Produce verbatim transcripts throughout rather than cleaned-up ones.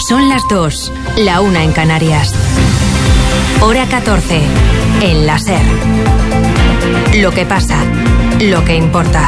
Son las dos, la una en Canarias. Hora catorce, en la SER. Lo que pasa, lo que importa.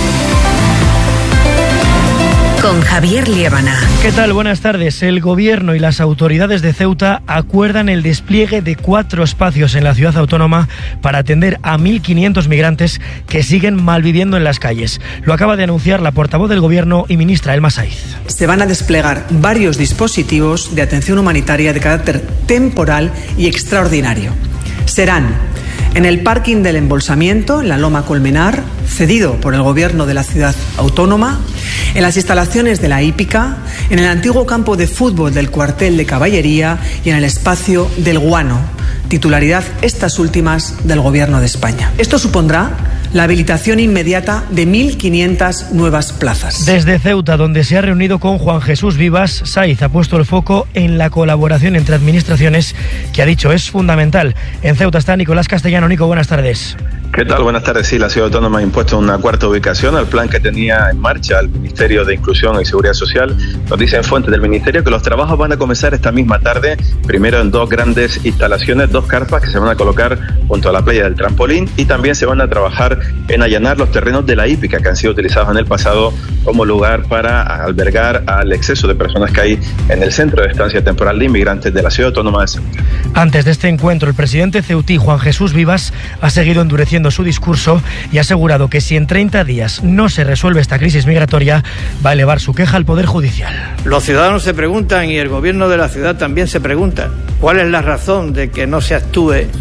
Con Javier Liébana. ¿Qué tal? Buenas tardes. El Gobierno y las autoridades de Ceuta acuerdan el despliegue de cuatro espacios en la ciudad autónoma para atender a mil quinientos migrantes que siguen malviviendo en las calles. Lo acaba de anunciar la portavoz del Gobierno y ministra Elma Saiz. Se van a desplegar varios dispositivos de atención humanitaria de carácter temporal y extraordinario. Serán en el parking del embolsamiento, en la Loma Colmenar, cedido por el Gobierno de la ciudad autónoma, en las instalaciones de la hípica, en el antiguo campo de fútbol del cuartel de caballería y en el espacio del Guano, titularidad estas últimas del Gobierno de España. Esto supondrá la habilitación inmediata de mil quinientas nuevas plazas. Desde Ceuta, donde se ha reunido con Juan Jesús Vivas, Saiz ha puesto el foco en la colaboración entre administraciones, que ha dicho es fundamental. En Ceuta está Nicolás Castellano. Nico, buenas tardes. ¿Qué tal? Buenas tardes. Sí, la Ciudad Autónoma ha impuesto una cuarta ubicación al plan que tenía en marcha el Ministerio de Inclusión y Seguridad Social. Nos dicen fuentes del Ministerio que los trabajos van a comenzar esta misma tarde, primero en dos grandes instalaciones, dos carpas que se van a colocar junto a la playa del Trampolín, y también se van a trabajar en allanar los terrenos de la hípica que han sido utilizados en el pasado como lugar para albergar al exceso de personas que hay en el centro de estancia temporal de inmigrantes de la Ciudad Autónoma de Ceuta. Antes de este encuentro, el presidente ceutí, Juan Jesús Vivas, ha seguido endureciendo su discurso y ha asegurado que si en treinta días no se resuelve esta crisis migratoria, va a elevar su queja al Poder Judicial. Los ciudadanos se preguntan, y el gobierno de la ciudad también se pregunta, ¿cuál es la razón de que no se actúe eh,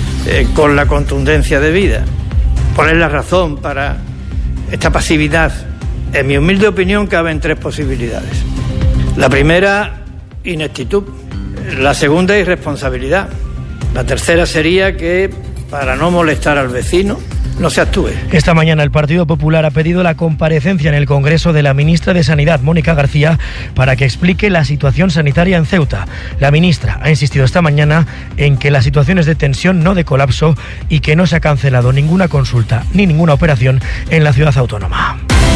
con la contundencia debida? ¿Cuál es la razón para esta pasividad? En mi humilde opinión caben tres posibilidades. La primera, ineptitud. La segunda, irresponsabilidad. La tercera sería que, para no molestar al vecino, no se actúe. Esta mañana el Partido Popular ha pedido la comparecencia en el Congreso de la ministra de Sanidad, Mónica García, para que explique la situación sanitaria en Ceuta. La ministra ha insistido esta mañana en que la situación es de tensión, no de colapso, y que no se ha cancelado ninguna consulta ni ninguna operación en la ciudad autónoma.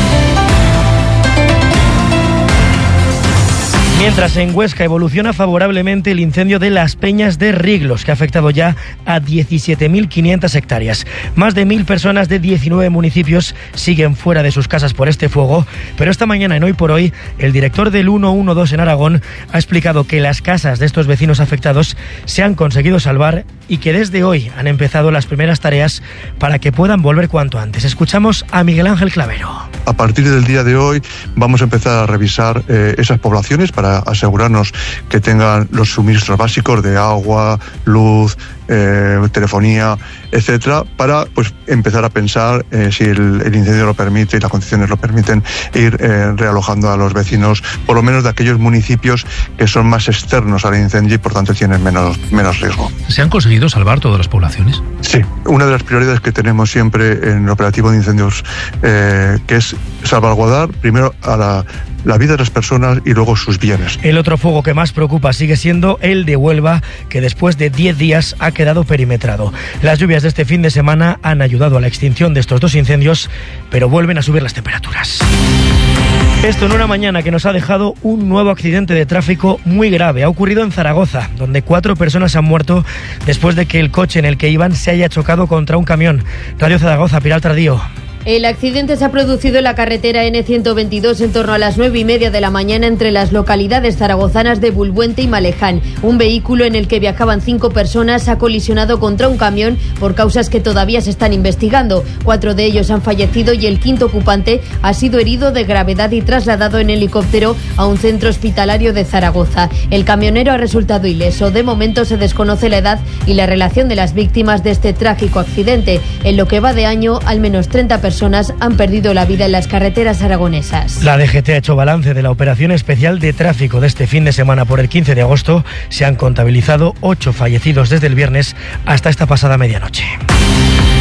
Mientras en Huesca evoluciona favorablemente el incendio de Las Peñas de Riglos, que ha afectado ya a diecisiete mil quinientas hectáreas. Más de mil personas de diecinueve municipios siguen fuera de sus casas por este fuego, pero esta mañana en Hoy por Hoy, el director del ciento doce en Aragón ha explicado que las casas de estos vecinos afectados se han conseguido salvar y que desde hoy han empezado las primeras tareas para que puedan volver cuanto antes. Escuchamos a Miguel Ángel Clavero. A partir del día de hoy vamos a empezar a revisar eh, esas poblaciones para asegurarnos que tengan los suministros básicos de agua, luz, eh, telefonía, etcétera, para pues empezar a pensar eh, si el, el incendio lo permite y las condiciones lo permiten, ir eh, realojando a los vecinos, por lo menos de aquellos municipios que son más externos al incendio y por tanto tienen menos, menos riesgo. ¿Se han conseguido salvar todas las poblaciones? Sí, una de las prioridades que tenemos siempre en el operativo de incendios, eh, que es salvaguardar primero a la la vida de las personas y luego sus bienes. El otro fuego que más preocupa sigue siendo el de Huelva, que después de diez días ha quedado perimetrado. Las lluvias de este fin de semana han ayudado a la extinción de estos dos incendios, pero vuelven a subir las temperaturas. Esto en una mañana que nos ha dejado un nuevo accidente de tráfico muy grave. Ha ocurrido en Zaragoza, donde cuatro personas han muerto después de que el coche en el que iban se haya chocado contra un camión. Radio Zaragoza, Pilar Tardío. El accidente se ha producido en la carretera ene ciento veintidós en torno a las nueve y media de la mañana entre las localidades zaragozanas de Bulbuente y Maleján. Un vehículo en el que viajaban cinco personas ha colisionado contra un camión por causas que todavía se están investigando. Cuatro de ellos han fallecido y el quinto ocupante ha sido herido de gravedad y trasladado en helicóptero a un centro hospitalario de Zaragoza. El camionero ha resultado ileso. De momento se desconoce la edad y la relación de las víctimas de este trágico accidente. En lo que va de año, al menos treinta personas han perdido la vida en las carreteras aragonesas. La D G T ha hecho balance de la operación especial de tráfico de este fin de semana por el quince de agosto. Se han contabilizado ocho fallecidos desde el viernes hasta esta pasada medianoche.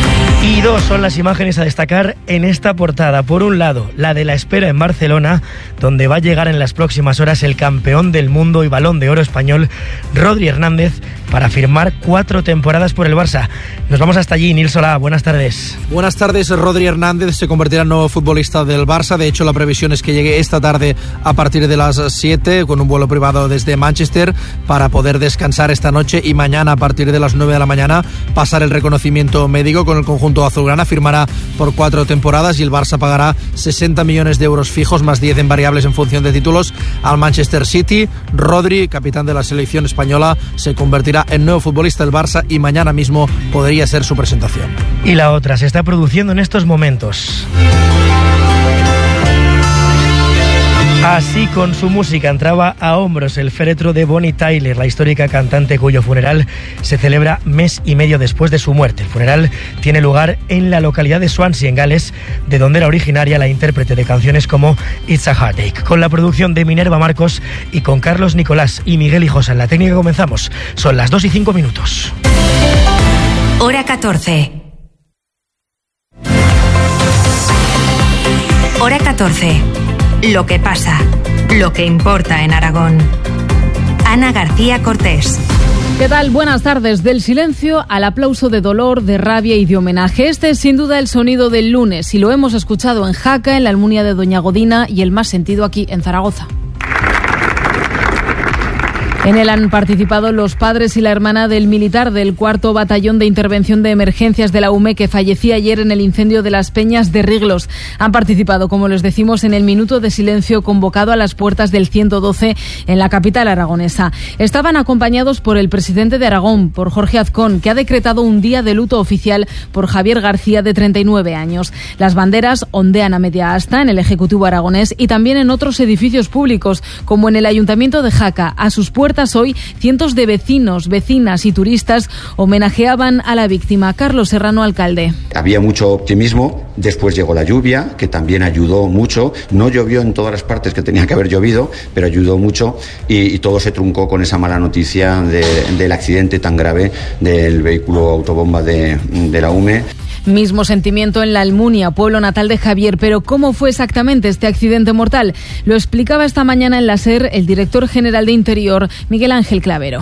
Y dos son las imágenes a destacar en esta portada. Por un lado, la de la espera en Barcelona, donde va a llegar en las próximas horas el campeón del mundo y Balón de Oro español, Rodri Hernández, para firmar cuatro temporadas por el Barça. Nos vamos hasta allí. Nils Solá, buenas tardes. Buenas tardes. Rodri Hernández se convertirá en nuevo futbolista del Barça. De hecho, la previsión es que llegue esta tarde a partir de las siete con un vuelo privado desde Manchester para poder descansar esta noche y mañana a partir de las nueve de la mañana pasar el reconocimiento médico con el conjunto azulgrana. Firmará por cuatro temporadas y el Barça pagará sesenta millones de euros fijos más diez en variables en función de títulos al Manchester City. Rodri, capitán de la selección española, se convertirá en nuevo futbolista del Barça y mañana mismo podría ser su presentación. Y la otra se está produciendo en estos momentos. Así, con su música, entraba a hombros el féretro de Bonnie Tyler, la histórica cantante cuyo funeral se celebra mes y medio después de su muerte. El funeral tiene lugar en la localidad de Swansea, en Gales, de donde era originaria la intérprete de canciones como It's a Heartache. Con la producción de Minerva Marcos y con Carlos Nicolás y Miguel Hijosa en la técnica comenzamos. Son las dos y cinco minutos. Hora catorce. Hora catorce. Lo que pasa, lo que importa en Aragón. Ana García Cortés. ¿Qué tal? Buenas tardes. Del silencio al aplauso de dolor, de rabia y de homenaje. Este es sin duda el sonido del lunes y lo hemos escuchado en Jaca, en la Almunia de Doña Godina y el más sentido aquí en Zaragoza. En él han participado los padres y la hermana del militar del cuarto Batallón de Intervención de Emergencias de la U M E que fallecía ayer en el incendio de las Peñas de Riglos. Han participado, como les decimos, en el minuto de silencio convocado a las puertas del ciento doce en la capital aragonesa. Estaban acompañados por el presidente de Aragón, por Jorge Azcón, que ha decretado un día de luto oficial por Javier García, de treinta y nueve años. Las banderas ondean a media asta en el Ejecutivo aragonés y también en otros edificios públicos, como en el Ayuntamiento de Jaca. A sus puertas hoy, cientos de vecinos, vecinas y turistas homenajeaban a la víctima. Carlos Serrano, alcalde. Había mucho optimismo, después llegó la lluvia, que también ayudó mucho. No llovió en todas las partes que tenía que haber llovido, pero ayudó mucho y, y todo se truncó con esa mala noticia de, del accidente tan grave del vehículo autobomba de, de la U M E. Mismo sentimiento en la Almunia, pueblo natal de Javier. Pero ¿cómo fue exactamente este accidente mortal? Lo explicaba esta mañana en la SER el director general de Interior, Miguel Ángel Clavero.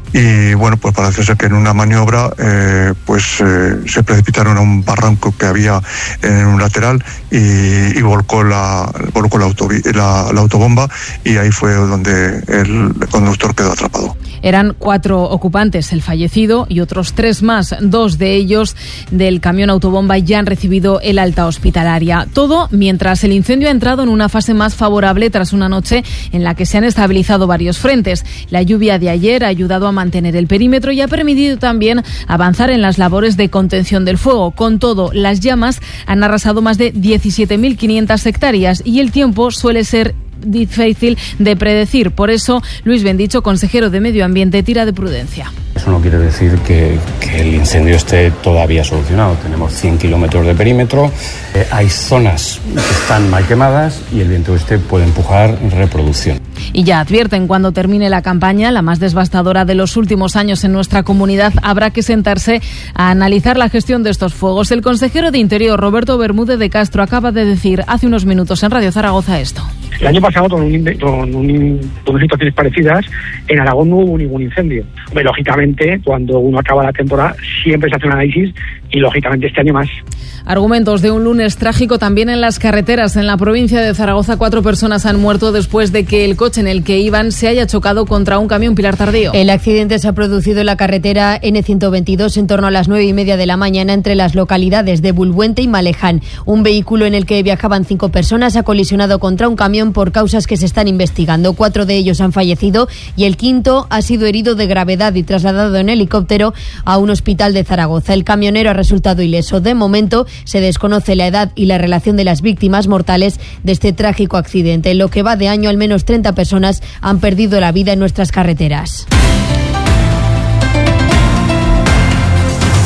Y bueno, pues parece ser que en una maniobra eh, pues eh, se precipitaron a un barranco que había en un lateral y, y volcó, la, volcó la, autobi, la, la autobomba y ahí fue donde el conductor quedó atrapado. Eran cuatro ocupantes, el fallecido y otros tres más. Dos de ellos del camión autobomba ya han recibido el alta hospitalaria. Todo mientras el incendio ha entrado en una fase más favorable tras una noche en la que se han estabilizado varios frentes. La lluvia de ayer ha ayudado a mantener el perímetro y ha permitido también avanzar en las labores de contención del fuego. Con todo, las llamas han arrasado más de diecisiete mil quinientas hectáreas y el tiempo suele ser difícil de predecir. Por eso, Luis Bendicho, consejero de Medio Ambiente, tira de prudencia. Eso no quiere decir que, que el incendio esté todavía solucionado. Tenemos cien kilómetros de perímetro, eh, hay zonas que están mal quemadas y el viento este puede empujar reproducción. Y ya advierten, cuando termine la campaña, la más devastadora de los últimos años en nuestra comunidad, habrá que sentarse a analizar la gestión de estos fuegos. El consejero de Interior, Roberto Bermúdez de Castro, acaba de decir hace unos minutos en Radio Zaragoza esto. El año pasado, con, un, con, un, con situaciones parecidas, en Aragón no hubo ningún incendio. Hombre, lógicamente, cuando uno acaba la temporada, siempre se hace un análisis y, lógicamente, este año más. Argumentos de un lunes trágico también en las carreteras. En la provincia de Zaragoza, cuatro personas han muerto después de que el coche en el que iban se haya chocado contra un camión. Pilar Tardío. El accidente se ha producido en la carretera ene ciento veintidós en torno a las nueve y media de la mañana entre las localidades de Bulbuente y Maleján. Un vehículo en el que viajaban cinco personas ha colisionado contra un camión por causas que se están investigando. Cuatro de ellos han fallecido y el quinto ha sido herido de gravedad y trasladado en helicóptero a un hospital de Zaragoza. El camionero ha resultado ileso. De momento se desconoce la edad y la relación de las víctimas mortales de este trágico accidente. En lo que va de año, al menos treinta personas han perdido la vida en nuestras carreteras.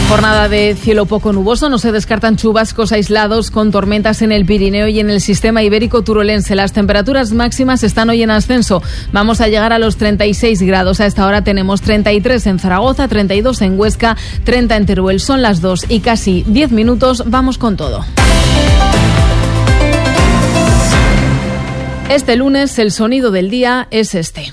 Jornada de cielo poco nuboso, no se descartan chubascos aislados con tormentas en el Pirineo y en el sistema ibérico turolense. Las temperaturas máximas están hoy en ascenso. Vamos a llegar a los treinta y seis grados. A esta hora tenemos treinta y tres en Zaragoza, treinta y dos en Huesca, treinta en Teruel. Son las dos y casi diez minutos. Vamos con todo. Este lunes el sonido del día es este.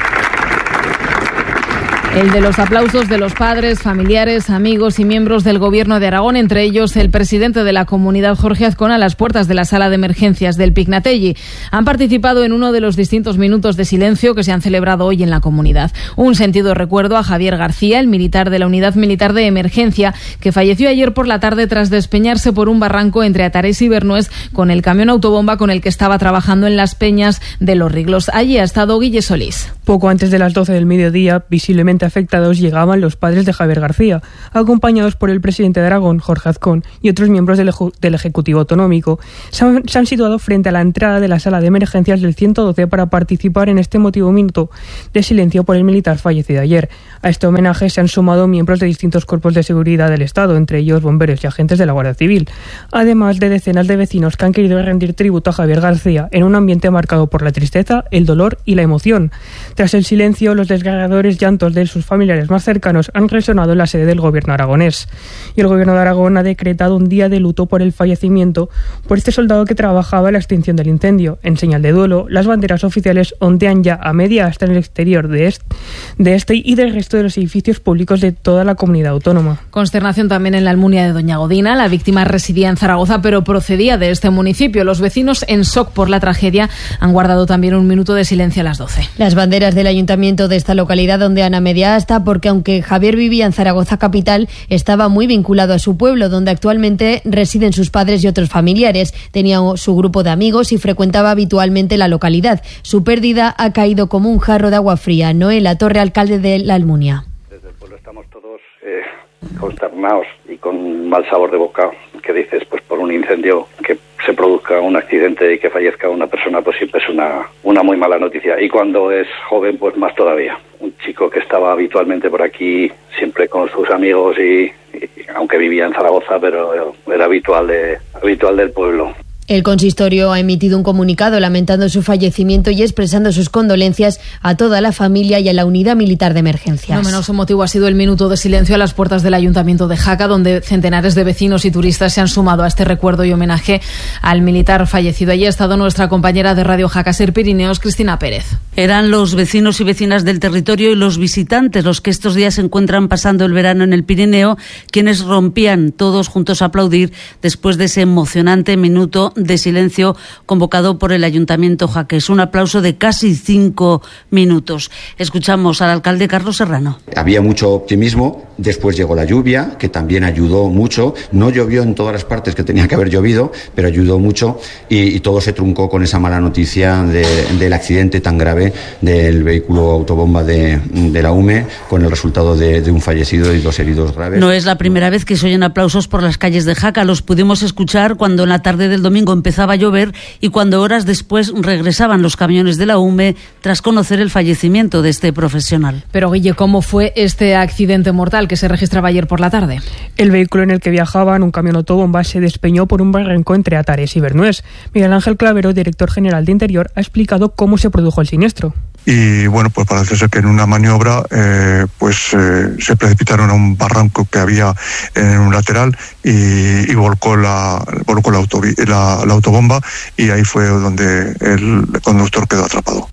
El de los aplausos de los padres, familiares, amigos y miembros del Gobierno de Aragón, entre ellos el presidente de la comunidad, Jorge Azcón, a las puertas de la sala de emergencias del Pignatelli. Han participado en uno de los distintos minutos de silencio que se han celebrado hoy en la comunidad. Un sentido recuerdo a Javier García, el militar de la Unidad Militar de Emergencia, que falleció ayer por la tarde tras despeñarse por un barranco entre Atares y Bernués con el camión autobomba con el que estaba trabajando en las peñas de Los Riglos. Allí ha estado Guille Solís. Poco antes de las doce del mediodía, visiblemente afectados, llegaban los padres de Javier García, acompañados por el presidente de Aragón, Jorge Azcón, y otros miembros del, eju- del Ejecutivo Autonómico. Se han, se han situado frente a la entrada de la sala de emergencias del ciento doce para participar en este emotivo minuto de silencio por el militar fallecido ayer. A este homenaje se han sumado miembros de distintos cuerpos de seguridad del Estado, entre ellos bomberos y agentes de la Guardia Civil, además de decenas de vecinos que han querido rendir tributo a Javier García en un ambiente marcado por la tristeza, el dolor y la emoción. Tras el silencio, los desgarradores llantos de sus familiares más cercanos han resonado en la sede del Gobierno aragonés. Y el Gobierno de Aragón ha decretado un día de luto por el fallecimiento por este soldado que trabajaba en la extinción del incendio. En señal de duelo, las banderas oficiales ondean ya a media asta en el exterior de este, de este y del resto de los edificios públicos de toda la comunidad autónoma. Consternación también en la Almunia de Doña Godina. La víctima residía en Zaragoza, pero procedía de este municipio. Los vecinos, en shock por la tragedia, han guardado también un minuto de silencio a las doce. Las banderas del ayuntamiento de esta localidad ondean a media asta porque aunque Javier vivía en Zaragoza capital, estaba muy vinculado a su pueblo, donde actualmente residen sus padres y otros familiares. Tenía su grupo de amigos y frecuentaba habitualmente la localidad. Su pérdida ha caído como un jarro de agua fría. Noé La Torre, alcalde de La Almunia. Desde el pueblo estamos todos eh, consternados y con mal sabor de boca. Que dices, pues por un incendio que se produzca un accidente y que fallezca una persona, pues siempre es una, una muy mala noticia. Y cuando es joven, pues más todavía. Un chico que estaba habitualmente por aquí, siempre con sus amigos y, y aunque vivía en Zaragoza, pero era habitual de habitual del pueblo. El consistorio ha emitido un comunicado lamentando su fallecimiento y expresando sus condolencias a toda la familia y a la unidad militar de emergencias. No menos emotivo ha sido el minuto de silencio a las puertas del Ayuntamiento de Jaca, donde centenares de vecinos y turistas se han sumado a este recuerdo y homenaje al militar fallecido. Allí ha estado nuestra compañera de Radio Jaca Ser Pirineos, Cristina Pérez. Eran los vecinos y vecinas del territorio y los visitantes los que estos días se encuentran pasando el verano en el Pirineo, quienes rompían todos juntos a aplaudir después de ese emocionante minuto de silencio convocado por el Ayuntamiento jaqués. Un aplauso de casi cinco minutos. Escuchamos al alcalde Carlos Serrano. Había mucho optimismo, después llegó la lluvia, que también ayudó mucho. No llovió en todas las partes que tenía que haber llovido, pero ayudó mucho y, y todo se truncó con esa mala noticia de, del accidente tan grave del vehículo autobomba de, de la U M E, con el resultado de, de un fallecido y dos heridos graves. No es la primera vez que se oyen aplausos por las calles de Jaca. Los pudimos escuchar cuando en la tarde del domingo empezaba a llover y cuando horas después regresaban los camiones de la U M E tras conocer el fallecimiento de este profesional. Pero Guille, ¿cómo fue este accidente mortal que se registraba ayer por la tarde? El vehículo en el que viajaban, un camión autobomba, se despeñó por un barranco entre Atares y Bernués. Miguel Ángel Clavero, director general de Interior, ha explicado cómo se produjo el siniestro. Y bueno, pues parece ser que en una maniobra eh, pues eh, se precipitaron a un barranco que había en un lateral y, y volcó la volcó la, autobi- la, la autobomba y ahí fue donde el conductor quedó atrapado.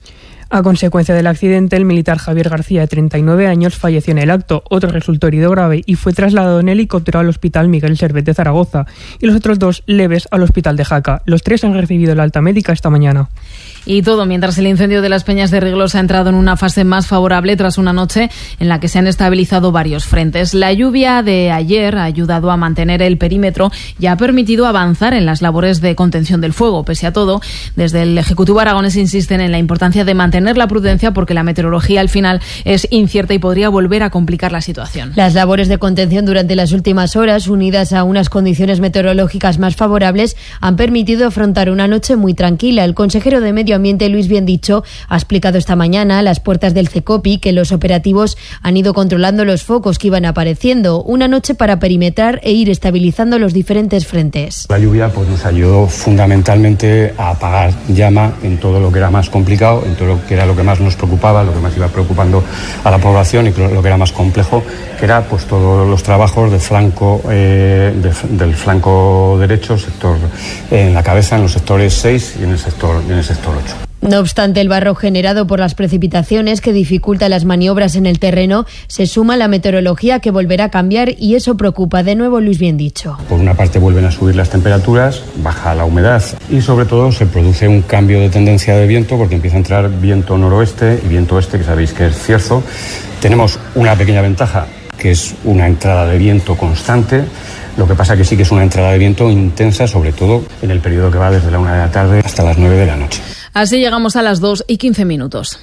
A consecuencia del accidente, el militar Javier García, de treinta y nueve años, falleció en el acto. Otro resultó herido grave y fue trasladado en helicóptero al Hospital Miguel Servet de Zaragoza y los otros dos leves al Hospital de Jaca. Los tres han recibido la alta médica esta mañana. Y todo mientras el incendio de las Peñas de Riglos ha entrado en una fase más favorable tras una noche en la que se han estabilizado varios frentes. La lluvia de ayer ha ayudado a mantener el perímetro y ha permitido avanzar en las labores de contención del fuego. Pese a todo, desde el Ejecutivo aragonés insisten en la importancia de mantener la prudencia porque la meteorología al final es incierta y podría volver a complicar la situación. Las labores de contención durante las últimas horas, unidas a unas condiciones meteorológicas más favorables, han permitido afrontar una noche muy tranquila. El consejero de Medio Medio Ambiente, Luis Biendicho, ha explicado esta mañana a las puertas del CECOPI que los operativos han ido controlando los focos que iban apareciendo. Una noche para perimetrar e ir estabilizando los diferentes frentes. La lluvia pues, nos ayudó fundamentalmente a apagar llama en todo lo que era más complicado, en todo lo que era lo que más nos preocupaba, lo que más iba preocupando a la población y lo que era más complejo, que era pues todos los trabajos de flanco, eh, de, del flanco derecho, sector eh, en la cabeza, en los sectores seis y en el sector, en el sector ocho. No obstante, el barro generado por las precipitaciones que dificulta las maniobras en el terreno se suma a la meteorología que volverá a cambiar y eso preocupa de nuevo Luis Biendicho. Por una parte vuelven a subir las temperaturas, baja la humedad y sobre todo se produce un cambio de tendencia de viento porque empieza a entrar viento noroeste y viento oeste, que sabéis que es cierzo. Tenemos una pequeña ventaja, que es una entrada de viento constante. Lo que pasa que sí que es una entrada de viento intensa, sobre todo en el periodo que va desde la una de la tarde hasta las nueve de la noche. Así llegamos a las dos y quince minutos.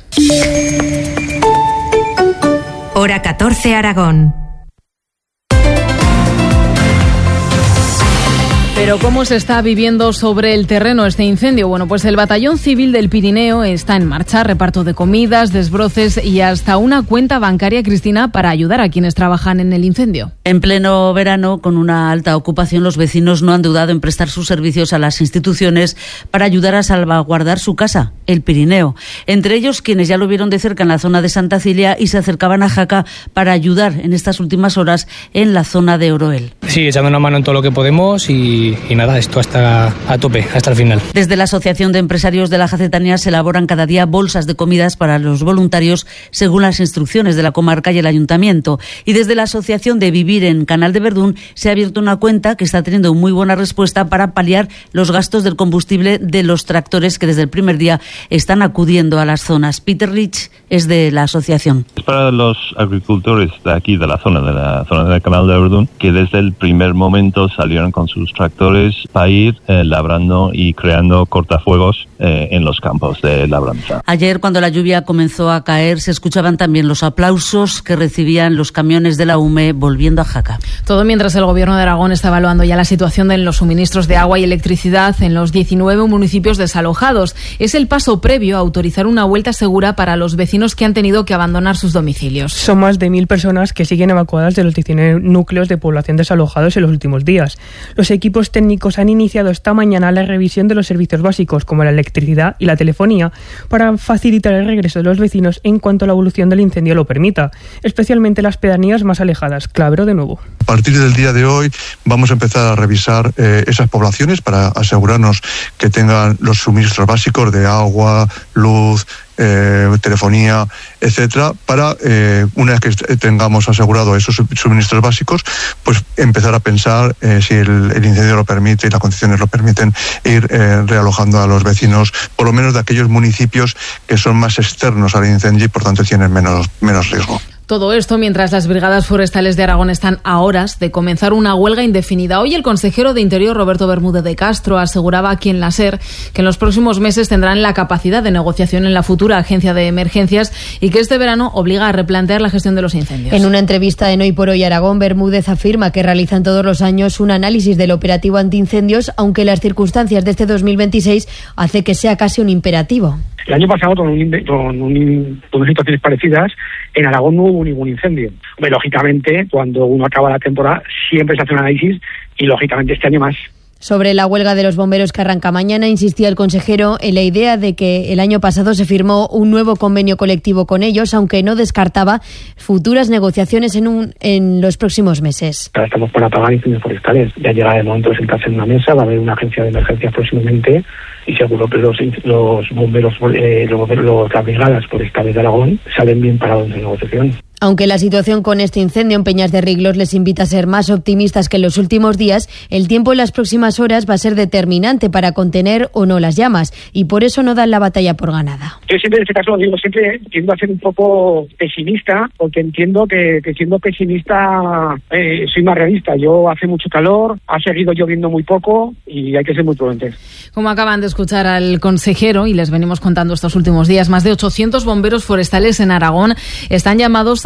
Hora catorce, Aragón. Pero ¿cómo se está viviendo sobre el terreno este incendio? Bueno, pues el Batallón Civil del Pirineo está en marcha, reparto de comidas, desbroces y hasta una cuenta bancaria, Cristina, para ayudar a quienes trabajan en el incendio. En pleno verano, con una alta ocupación, los vecinos no han dudado en prestar sus servicios a las instituciones para ayudar a salvaguardar su casa, el Pirineo. Entre ellos, quienes ya lo vieron de cerca en la zona de Santa Cilia y se acercaban a Jaca para ayudar en estas últimas horas en la zona de Oroel. Sí, echando una mano en todo lo que podemos y Y, y nada, esto hasta a tope, hasta el final. Desde la Asociación de Empresarios de la Jacetanía se elaboran cada día bolsas de comidas para los voluntarios según las instrucciones de la comarca y el ayuntamiento. Y desde la Asociación de Vivir en Canal de Verdún se ha abierto una cuenta que está teniendo muy buena respuesta para paliar los gastos del combustible de los tractores que desde el primer día están acudiendo a las zonas. Peter Rich es de la asociación. Es para los agricultores de aquí, de la zona, de la zona del Canal de Verdún, que desde el primer momento salieron con sus tractores para ir eh, labrando y creando cortafuegos eh, en los campos de labranza. Ayer, cuando la lluvia comenzó a caer, se escuchaban también los aplausos que recibían los camiones de la U M E volviendo a Jaca. Todo mientras el Gobierno de Aragón está evaluando ya la situación de los suministros de agua y electricidad en los diecinueve municipios desalojados. Es el paso previo a autorizar una vuelta segura para los vecinos que han tenido que abandonar sus domicilios. Son más de mil personas que siguen evacuadas de los diecinueve núcleos de población desalojados en los últimos días. Los equipos técnicos han iniciado esta mañana la revisión de los servicios básicos como la electricidad y la telefonía para facilitar el regreso de los vecinos en cuanto la evolución del incendio lo permita, especialmente las pedanías más alejadas. Clavero de nuevo. A partir del día de hoy vamos a empezar a revisar eh, esas poblaciones para asegurarnos que tengan los suministros básicos de agua, luz, Eh, telefonía, etcétera, para eh, una vez que tengamos asegurado esos suministros básicos, pues empezar a pensar eh, si el, el incendio lo permite y las condiciones lo permiten, ir eh, realojando a los vecinos, por lo menos de aquellos municipios que son más externos al incendio y por tanto tienen menos, menos riesgo. Todo esto mientras las brigadas forestales de Aragón están a horas de comenzar una huelga indefinida. Hoy el consejero de Interior, Roberto Bermúdez de Castro, aseguraba aquí en la SER que en los próximos meses tendrán la capacidad de negociación en la futura agencia de emergencias y que este verano obliga a replantear la gestión de los incendios. En una entrevista en Hoy por Hoy Aragón, Bermúdez afirma que realizan todos los años un análisis del operativo antiincendios, aunque las circunstancias de este dos mil veintiséis hace que sea casi un imperativo. El año pasado, con, un, con, un, con unas situaciones parecidas, en Aragón no hubo ningún incendio. Hombre, lógicamente, cuando uno acaba la temporada, siempre se hace un análisis y, lógicamente, este año más. Sobre la huelga de los bomberos que arranca mañana, insistía el consejero en la idea de que el año pasado se firmó un nuevo convenio colectivo con ellos, aunque no descartaba futuras negociaciones en, un, en los próximos meses. Ahora estamos para apagar incendios forestales. Ya llega el momento de sentarse en una mesa, va a haber una agencia de emergencias próximamente y seguro que los, los bomberos, eh, los, los, las brigadas forestales de Aragón salen bien parados en negociación. Aunque la situación con este incendio en Peñas de Riglos les invita a ser más optimistas que en los últimos días, el tiempo en las próximas horas va a ser determinante para contener o no las llamas y por eso no dan la batalla por ganada. Yo siempre en este caso digo, siempre tiendo a ser un poco pesimista porque entiendo que, que siendo pesimista eh, soy más realista. Yo hace mucho calor, ha seguido lloviendo muy poco y hay que ser muy prudentes. Como acaban de escuchar al consejero y les venimos contando estos últimos días, más de ochocientos bomberos forestales en Aragón están llamados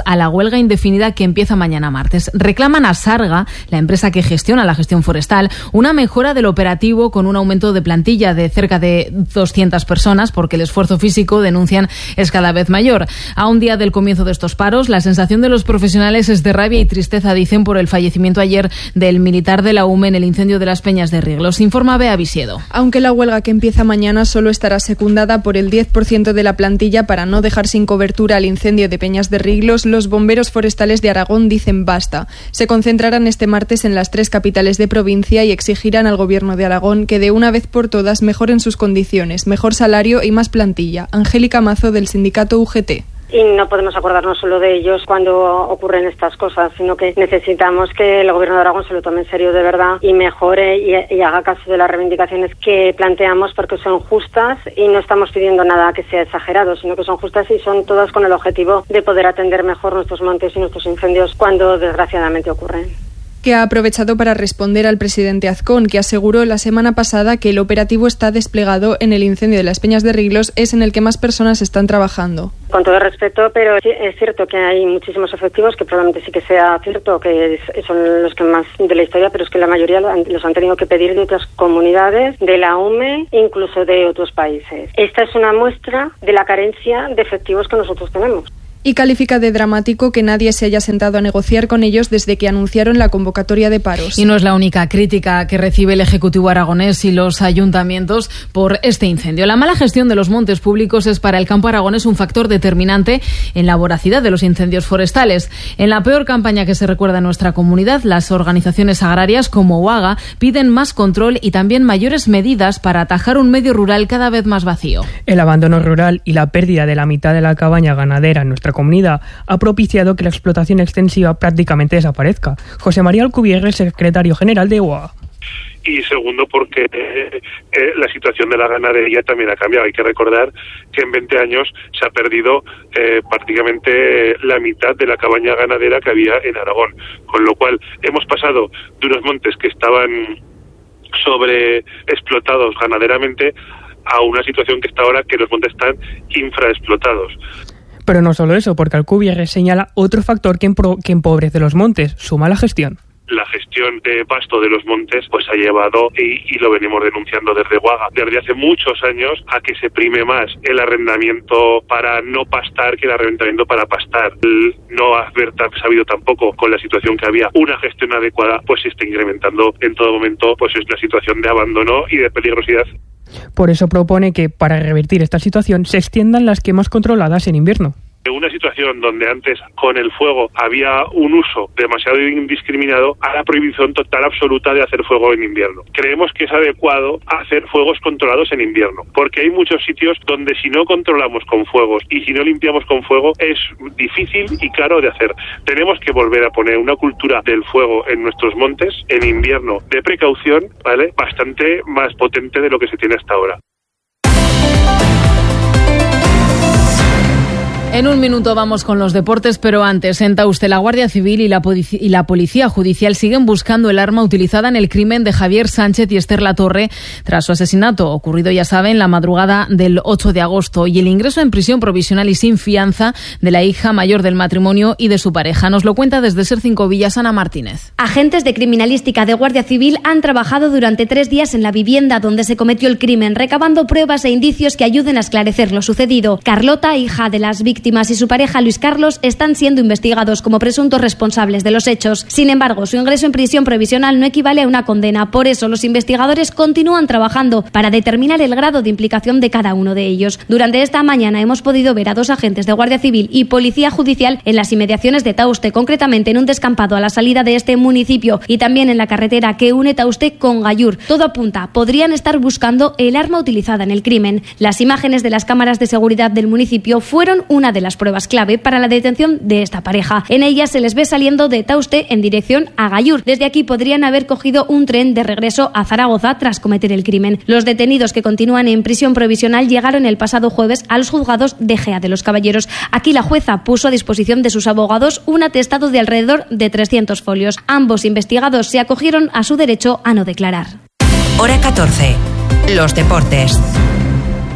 a la huelga indefinida que empieza mañana martes. Reclaman a Sarga, la empresa que gestiona la gestión forestal, una mejora del operativo con un aumento de plantilla de cerca de doscientas personas, porque el esfuerzo físico, denuncian, es cada vez mayor. A un día del comienzo de estos paros, la sensación de los profesionales es de rabia y tristeza, dicen, por el fallecimiento ayer del militar de la U M E en el incendio de las Peñas de Riglos. Informa Bea Visiedo. Aunque la huelga que empieza mañana solo estará secundada por el diez por ciento de la plantilla para no dejar sin cobertura al incendio de Peñas de Riglos, los bomberos forestales de Aragón dicen basta. Se concentrarán este martes en las tres capitales de provincia y exigirán al Gobierno de Aragón que de una vez por todas mejoren sus condiciones, mejor salario y más plantilla. Angélica Mazo, del sindicato U G T. Y no podemos acordarnos solo de ellos cuando ocurren estas cosas, sino que necesitamos que el Gobierno de Aragón se lo tome en serio de verdad y mejore y, y haga caso de las reivindicaciones que planteamos, porque son justas y no estamos pidiendo nada que sea exagerado, sino que son justas y son todas con el objetivo de poder atender mejor nuestros montes y nuestros incendios cuando desgraciadamente ocurren. Que ha aprovechado para responder al presidente Azcón, que aseguró la semana pasada que el operativo está desplegado en el incendio de las Peñas de Riglos, es en el que más personas están trabajando. Con todo respeto, pero es cierto que hay muchísimos efectivos, que probablemente sí que sea cierto que son los que más de la historia, pero es que la mayoría los han tenido que pedir de otras comunidades, de la U M E, incluso de otros países. Esta es una muestra de la carencia de efectivos que nosotros tenemos. Y califica de dramático que nadie se haya sentado a negociar con ellos desde que anunciaron la convocatoria de paros. Y no es la única crítica que recibe el Ejecutivo aragonés y los ayuntamientos por este incendio. La mala gestión de los montes públicos es para el campo aragonés un factor determinante en la voracidad de los incendios forestales. En la peor campaña que se recuerda en nuestra comunidad, las organizaciones agrarias como UAGA piden más control y también mayores medidas para atajar un medio rural cada vez más vacío. El abandono rural y la pérdida de la mitad de la cabaña ganadera en nuestra comunidad ha propiciado que la explotación extensiva prácticamente desaparezca. José María Alcubierre, secretario general de U A G. Y segundo, porque eh, eh, la situación de la ganadería también ha cambiado. Hay que recordar que en veinte años se ha perdido eh, prácticamente la mitad de la cabaña ganadera que había en Aragón, con lo cual hemos pasado de unos montes que estaban sobreexplotados ganaderamente a una situación que está ahora que los montes están infraexplotados. Pero no solo eso, porque Alcubierre señala otro factor que, empro- que empobrece los montes, su mala gestión. La gestión de pasto de los montes pues ha llevado, y, y lo venimos denunciando desde UAGA, desde hace muchos años, a que se prime más el arrendamiento para no pastar que el arrendamiento para pastar. El no haber sabido tampoco, con la situación que había, una gestión adecuada, pues se está incrementando en todo momento, pues es una situación de abandono y de peligrosidad. Por eso propone que, para revertir esta situación, se extiendan las quemas controladas en invierno. En una situación donde antes con el fuego había un uso demasiado indiscriminado, a la prohibición total absoluta de hacer fuego en invierno. Creemos que es adecuado hacer fuegos controlados en invierno, porque hay muchos sitios donde si no controlamos con fuegos y si no limpiamos con fuego es difícil y caro de hacer. Tenemos que volver a poner una cultura del fuego en nuestros montes en invierno de precaución, ¿vale? Bastante más potente de lo que se tiene hasta ahora. En un minuto vamos con los deportes, pero antes, en Tauste, la Guardia Civil y la, Polici- y la Policía Judicial siguen buscando el arma utilizada en el crimen de Javier Sánchez y Esther Latorre tras su asesinato, ocurrido, ya saben, la madrugada del ocho de agosto, y el ingreso en prisión provisional y sin fianza de la hija mayor del matrimonio y de su pareja. Nos lo cuenta desde Ser cinco Villas, Ana Martínez. Agentes de criminalística de Guardia Civil han trabajado durante tres días en la vivienda donde se cometió el crimen, recabando pruebas e indicios que ayuden a esclarecer lo sucedido. Carlota, hija de las víctimas, y su pareja Luis Carlos están siendo investigados como presuntos responsables de los hechos. Sin embargo, su ingreso en prisión provisional no equivale a una condena. Por eso, los investigadores continúan trabajando para determinar el grado de implicación de cada uno de ellos. Durante esta mañana hemos podido ver a dos agentes de Guardia Civil y Policía Judicial en las inmediaciones de Tauste, concretamente en un descampado a la salida de este municipio y también en la carretera que une Tauste con Gallur. Todo apunta, podrían estar buscando el arma utilizada en el crimen. Las imágenes de las cámaras de seguridad del municipio fueron una de las pruebas clave para la detención de esta pareja. En ellas se les ve saliendo de Tauste en dirección a Gallur. Desde aquí podrían haber cogido un tren de regreso a Zaragoza tras cometer el crimen. Los detenidos que continúan en prisión provisional llegaron el pasado jueves a los juzgados de Gea de los Caballeros. Aquí la jueza puso a disposición de sus abogados un atestado de alrededor de trescientos folios. Ambos investigados se acogieron a su derecho a no declarar. Hora catorce. Los deportes.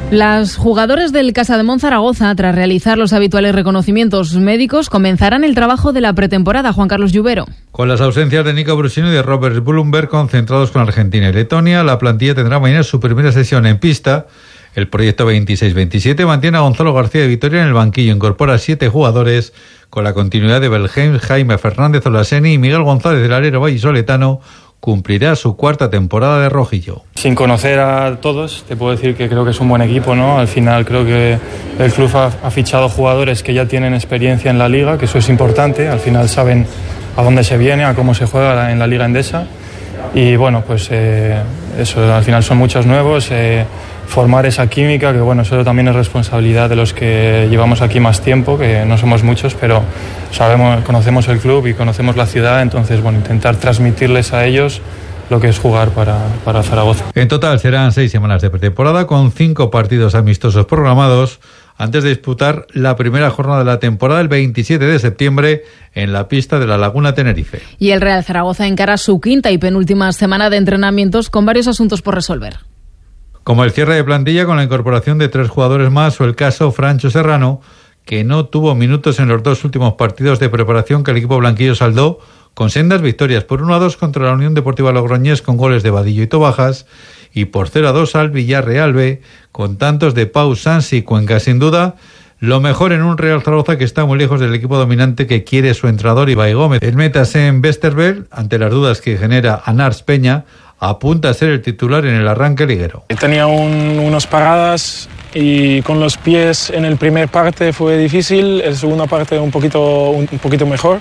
Los jugadores del Casademont Zaragoza, tras realizar los habituales reconocimientos médicos, comenzarán el trabajo de la pretemporada. Juan Carlos Lluvero. Con las ausencias de Nico Brusino y de Robert Blumberg concentrados con Argentina y Letonia, la plantilla tendrá mañana su primera sesión en pista. El proyecto veintiséis veintisiete mantiene a Gonzalo García de Vitoria en el banquillo, incorpora a siete jugadores con la continuidad de Belheim, Jaime Fernández Olaseni y Miguel González del alero vallisoletano. Cumplirá su cuarta temporada de rojillo. Sin conocer a todos, te puedo decir que creo que es un buen equipo, ¿no? Al final creo que el club ha, ha fichado jugadores que ya tienen experiencia en la liga, que eso es importante. Al final saben a dónde se viene, a cómo se juega en la liga endesa. Y bueno, pues eh, eso, al final son muchos nuevos. Eh, formar esa química, que bueno, eso también es responsabilidad de los que llevamos aquí más tiempo, que no somos muchos, pero sabemos, conocemos el club y conocemos la ciudad, entonces bueno, intentar transmitirles a ellos lo que es jugar para, para Zaragoza. En total serán seis semanas de pretemporada con cinco partidos amistosos programados antes de disputar la primera jornada de la temporada el veintisiete de septiembre en la pista de la Laguna Tenerife. Y el Real Zaragoza encara su quinta y penúltima semana de entrenamientos con varios asuntos por resolver. Como el cierre de plantilla con la incorporación de tres jugadores más o el caso Francho Serrano, que no tuvo minutos en los dos últimos partidos de preparación que el equipo blanquillo saldó con sendas victorias por uno a dos contra la Unión Deportiva Logroñés con goles de Vadillo y Tobajas y por cero a dos al Villarreal B con tantos de Pau, Sansi y Cuenca. Sin duda, lo mejor en un Real Zaragoza que está muy lejos del equipo dominante que quiere su entrenador Ibai Gómez. El Metasen Westerberg, ante las dudas que genera Anars Peña, apunta a ser el titular en el arranque liguero. Tenía un, unas paradas y con los pies en el primer parte fue difícil, en la segunda parte un poquito, un, un poquito mejor,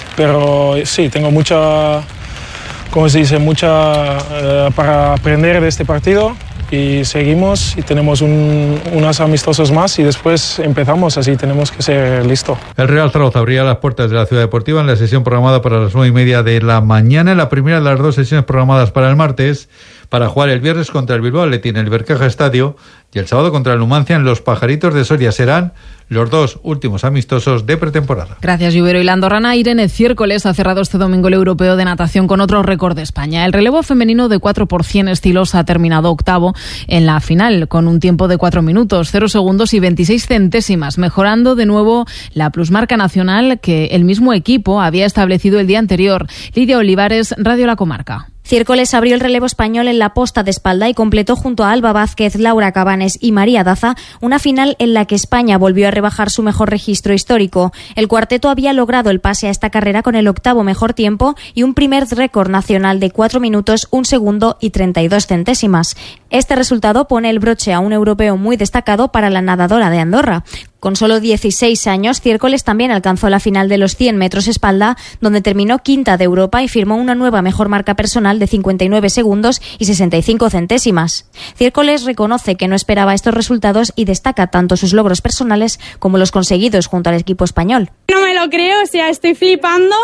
pero sí, tengo mucha, ¿cómo se dice? Mucha eh, para aprender de este partido. Y seguimos y tenemos un, unos amistosos más y después empezamos, así tenemos que ser listos. El Real Zaragoza abrirá las puertas de la Ciudad Deportiva en la sesión programada para las nueve y media de la mañana, la primera de las dos sesiones programadas para el martes, para jugar el viernes contra el Bilbao Athletic en el Bercaja Estadio y el sábado contra el Numancia en los Pajaritos de Soria. Serán los dos últimos amistosos de pretemporada. Gracias, Lluvero. Y la andorrana Irene Ciércoles ha cerrado este domingo el Europeo de Natación con otro récord de España. El relevo femenino de cuatro por cien estilos ha terminado octavo en la final con un tiempo de cuatro minutos, cero segundos y veintiséis centésimas, mejorando de nuevo la plusmarca nacional que el mismo equipo había establecido el día anterior. Lidia Olivares, Radio La Comarca. Ciércoles abrió el relevo español en la posta de espalda y completó junto a Alba Vázquez, Laura Cabanes y María Daza una final en la que España volvió a rebajar su mejor registro histórico. El cuarteto había logrado el pase a esta carrera con el octavo mejor tiempo y un primer récord nacional de cuatro minutos, un segundo y treinta y dos centésimas. Este resultado pone el broche a un europeo muy destacado para la nadadora de Andorra. Con solo dieciséis años, Ciércoles también alcanzó la final de los cien metros espalda, donde terminó quinta de Europa y firmó una nueva mejor marca personal de cincuenta y nueve segundos y sesenta y cinco centésimas. Ciércoles reconoce que no esperaba estos resultados y destaca tanto sus logros personales como los conseguidos junto al equipo español. No me lo creo, o sea, estoy flipando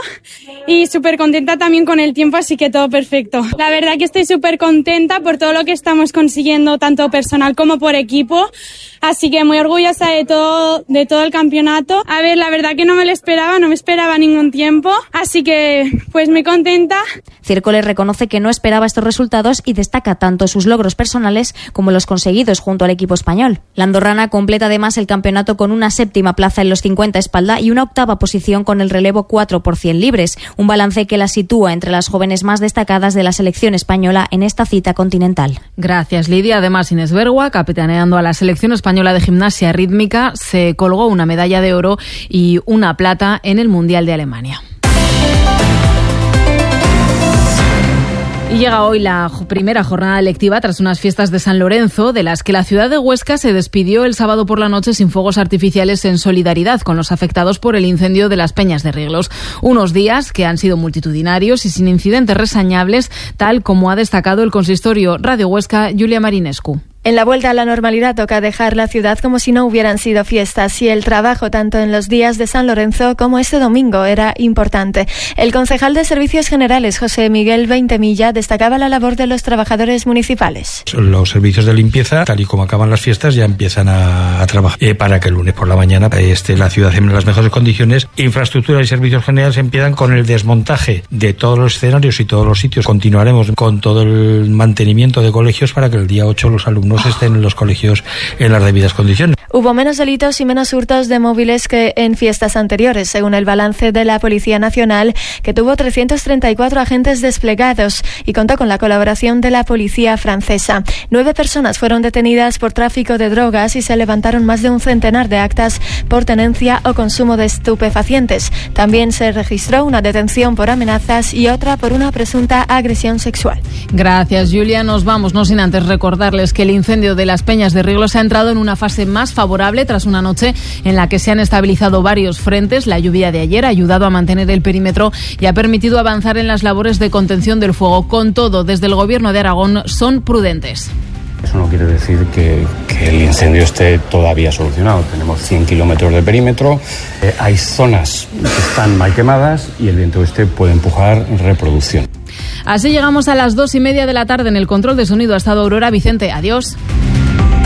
y súper contenta también con el tiempo, así que todo perfecto. La verdad que estoy súper contenta por todo lo que estamos consiguiendo, tanto personal como por equipo. Así que muy orgullosa de todo, de todo el campeonato. A ver, la verdad que no me lo esperaba, no me esperaba ningún tiempo. Así que, pues muy contenta. Ciércoles reconoce que no esperaba estos resultados y destaca tanto sus logros personales como los conseguidos junto al equipo español. La andorrana completa además el campeonato con una séptima plaza en los cincuenta espalda y una octava posición con el relevo cuatro por cien libres. Un balance que la sitúa entre las jóvenes más destacadas de la selección española en esta cita continental. Gracias, Lidia. Además, Inés Bergua, capitaneando a la selección española de gimnasia rítmica, se colgó una medalla de oro y una plata en el Mundial de Alemania. Y llega hoy la primera jornada lectiva tras unas fiestas de San Lorenzo, de las que la ciudad de Huesca se despidió el sábado por la noche sin fuegos artificiales en solidaridad con los afectados por el incendio de las Peñas de Riglos. Unos días que han sido multitudinarios y sin incidentes reseñables, tal como ha destacado el consistorio. Radio Huesca, Julia Marinescu. En la vuelta a la normalidad toca dejar la ciudad como si no hubieran sido fiestas y el trabajo tanto en los días de San Lorenzo como este domingo era importante. El concejal de Servicios Generales, José Miguel Veintemilla, destacaba la labor de los trabajadores municipales. Los servicios de limpieza, tal y como acaban las fiestas, ya empiezan a, a trabajar eh, para que el lunes por la mañana esté la ciudad en las mejores condiciones. Infraestructura y servicios generales empiezan con el desmontaje de todos los escenarios y todos los sitios. Continuaremos con todo el mantenimiento de colegios para que el día ocho los alumnos alumnos estén en los colegios en las debidas condiciones. Hubo menos delitos y menos hurtos de móviles que en fiestas anteriores, según el balance de la Policía Nacional, que tuvo trescientos treinta y cuatro agentes desplegados y contó con la colaboración de la policía francesa. Nueve personas fueron detenidas por tráfico de drogas y se levantaron más de un centenar de actas por tenencia o consumo de estupefacientes. También se registró una detención por amenazas y otra por una presunta agresión sexual. Gracias, Julia. Nos vamos, no sin antes recordarles que el incendio de las Peñas de Riglos ha entrado en una fase más favorable tras una noche en la que se han estabilizado varios frentes. La lluvia de ayer ha ayudado a mantener el perímetro y ha permitido avanzar en las labores de contención del fuego. Con todo, desde el Gobierno de Aragón son prudentes. Eso no quiere decir que, que el incendio esté todavía solucionado. Tenemos cien kilómetros de perímetro, eh, hay zonas que están mal quemadas y el viento este puede empujar reproducción. Así llegamos a las dos y media de la tarde. En el control de sonido ha estado Aurora Vicente. Adiós.